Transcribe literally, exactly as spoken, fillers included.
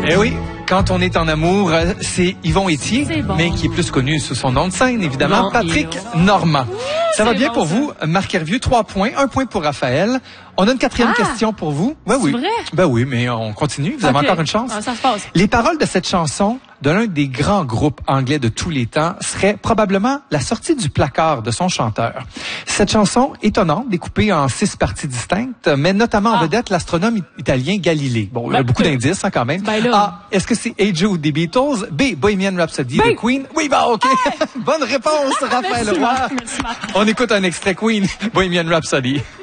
Eh oui, quand on est en amour, c'est Yvon Ethier, bon. mais qui est plus connu sous son nom de scène, évidemment, Non, Patrick Yvon. Normand. Ça va c'est bien bon, pour ça. vous, Marc Hervieux, trois points, un point pour Raphaël. On a une quatrième Ah, question pour vous. Ben c'est oui. vrai? Ben oui, mais on continue. Vous avez Ok. encore une chance. Ah, ça se passe. Les paroles de cette chanson de l'un des grands groupes anglais de tous les temps seraient probablement la sortie du placard de son chanteur. Cette chanson étonnante, découpée en six parties distinctes, met notamment en Ah. vedette l'astronome it- italien Galilée. Bon, il y a Ben, beaucoup euh, d'indices hein, quand même. ben là. A, est-ce que c'est Hey Jude des Beatles? B, Bohemian Rhapsody Ben. de Queen? Oui, bah ok. Bonne réponse, Raphaël Merci, Roy. Marc. Merci, Marc. On écoute un extrait Queen, Bohemian Rhapsody.